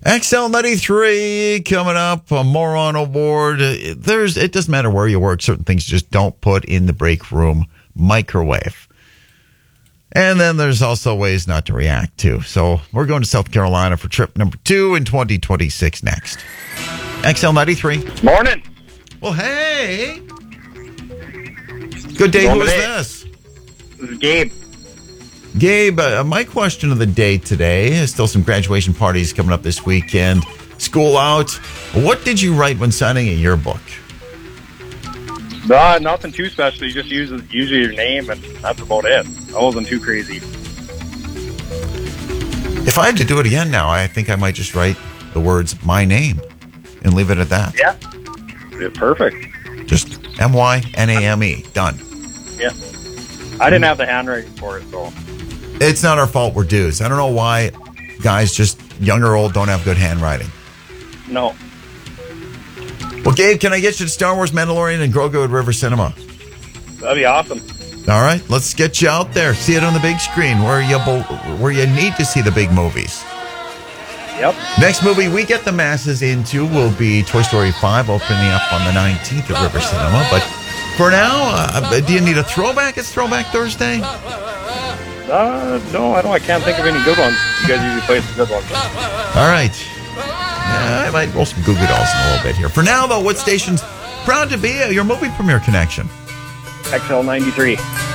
XL93 coming up, a moron award. It doesn't matter where you work. Certain things just don't put in the break room microwave. And then there's also ways not to react to. So we're going to South Carolina for trip number 2 in 2026 next. XL93. Morning. Well, hey. Good day. Who is this? This is Gabe. Gabe, my question of the day today is still some graduation parties coming up this weekend. School out. What did you write when signing a yearbook? Nothing too special. You just use your name, and that's about it. I wasn't too crazy. If I had to do it again now, I think I might just write the words "my name" and leave it at that. Yeah, perfect. Just M-Y-N-A-M-E. Done. Yeah. I didn't have the handwriting for it, so. It's not our fault we're dudes. I don't know why guys, just young or old, don't have good handwriting. No. Well, Gabe, can I get you to Star Wars Mandalorian and Grogu at River Cinema? That'd be awesome. All right, let's get you out there. See it on the big screen where you need to see the big movies. Yep. Next movie we get the masses into will be Toy Story 5, opening up on the 19th at River Cinema. But for now, do you need a throwback? It's Throwback Thursday? No, I don't. I can't think of any good ones. You guys usually play some good ones. All right. Yeah, I might roll some Goo Goo Dolls in a little bit here. For now, though, what station's proud to be your movie premiere connection? XL93.